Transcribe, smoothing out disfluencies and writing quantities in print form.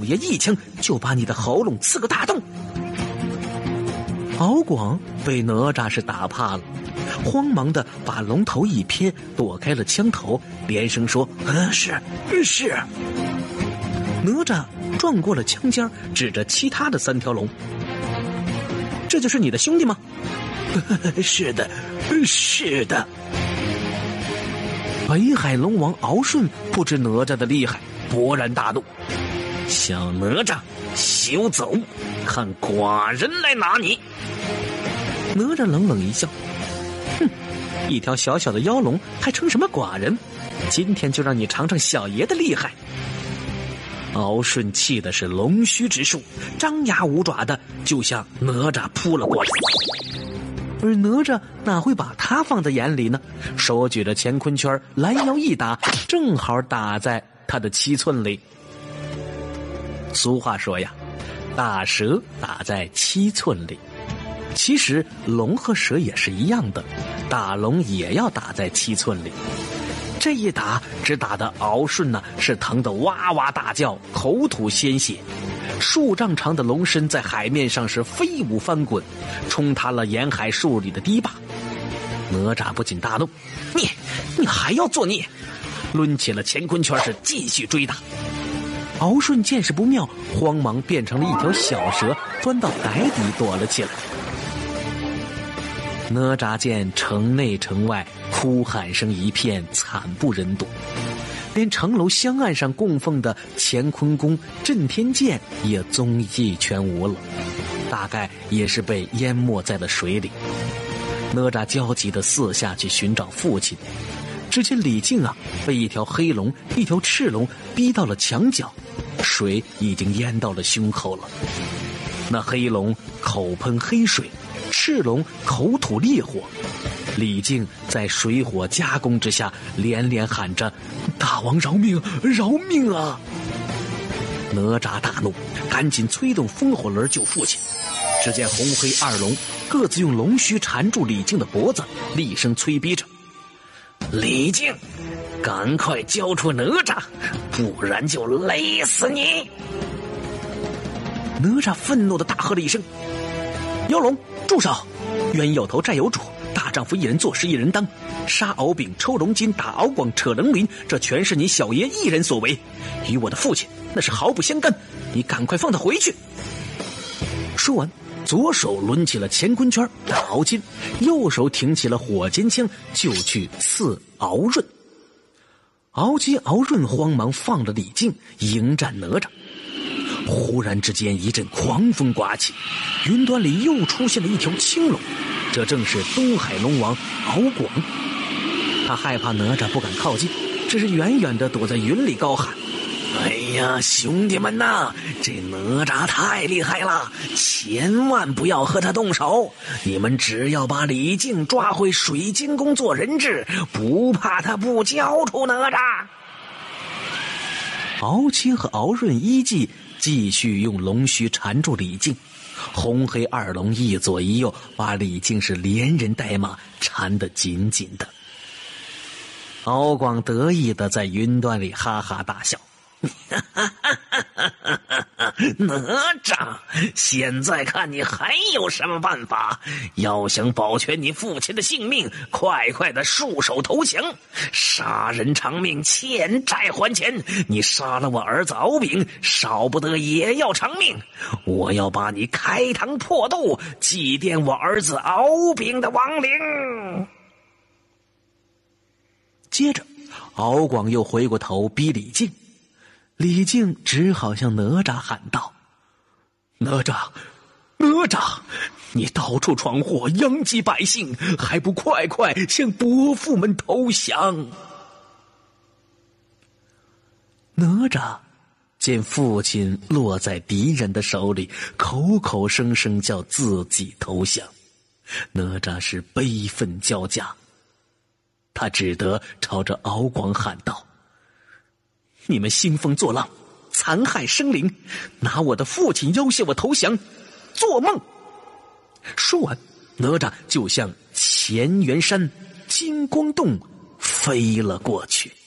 爷一枪就把你的喉咙刺个大洞。敖广被哪吒是打怕了，慌忙的把龙头一偏，躲开了枪头，连声说：“是。”哪吒转过了枪尖，指着其他的3条龙：“这就是你的兄弟吗？”“是的。”北海龙王敖顺不知哪吒的厉害，勃然大怒：“小哪吒，休走！看寡人来拿你！”哪吒冷冷一笑：“哼，一条小小的妖龙还成什么寡人？今天就让你尝尝小爷的厉害！”敖顺气的是龙须直竖，张牙舞爪的就向哪吒扑了过来。而哪吒哪会把他放在眼里呢？手举着乾坤圈，拦腰一打，正好打在他的7寸里。俗话说呀，打蛇打在7寸里。其实龙和蛇也是一样的，打龙也要打在7寸里。这一打只打的敖顺呢是疼得哇哇大叫，口吐鲜血。数丈长的龙身在海面上是飞舞翻滚，冲塌了沿海树里的堤坝。哪吒不禁大怒：“你还要作孽！”抡起了乾坤圈是继续追打。敖顺见势不妙，慌忙变成了一条小蛇，钻到海底躲了起来。哪吒见城内城外哭喊声一片，惨不忍睹，连城楼香案上供奉的乾坤弓、震天剑也踪迹全无了，大概也是被淹没在了水里。哪吒焦急地四下去寻找父亲，只见李靖被一条黑龙、一条赤龙逼到了墙角，水已经淹到了胸口了。那黑龙口喷黑水，赤龙口吐烈火，李靖在水火夹攻之下连连喊着：“大王饶命，饶命啊！”哪吒大怒，赶紧催动风火轮救父亲。只见红黑2龙各自用龙须缠住李靖的脖子，厉声催逼着：“李靖，赶快交出哪吒，不然就勒死你！”哪吒愤怒地大喝了一声：“妖龙，住手！冤有头债有主，大丈夫一人做事一人当，杀敖丙、抽龙筋、打敖广、扯龙鳞，这全是你小爷一人所为，与我的父亲那是毫不相干，你赶快放他回去！”说完，左手抡起了乾坤圈打敖金，右手挺起了火尖枪就去刺敖润。敖金、敖润慌忙放了李靖，迎战哪吒。忽然之间一阵狂风刮起，云端里又出现了一条青龙，这正是东海龙王敖广。他害怕哪吒不敢靠近，只是远远地躲在云里高喊：“哎呀，兄弟们呐，这哪吒太厉害了，千万不要和他动手，你们只要把李靖抓回水晶宫做人质，不怕他不交出哪吒。”敖青和敖润依计继续用龙须缠住李靖，红黑2龙一左一右，把李靖是连人带马缠得紧紧的。敖广得意地在云端里哈哈大笑：“哪吒，现在看你还有什么办法？要想保全你父亲的性命，快快的束手投降！杀人偿命，欠债还钱。你杀了我儿子敖丙，少不得也要偿命。我要把你开膛破肚，祭奠我儿子敖丙的亡灵。”接着，敖广又回过头逼李靖。李靖只好向哪吒喊道：“哪吒，你到处闯祸，殃及百姓，还不快快向伯父们投降！”哪吒见父亲落在敌人的手里，口口声声叫自己投降，哪吒是悲愤交加，他只得朝着敖广喊道：“你们兴风作浪，残害生灵，拿我的父亲要挟我投降，做梦！”说完，哪吒就向乾元山金光洞飞了过去。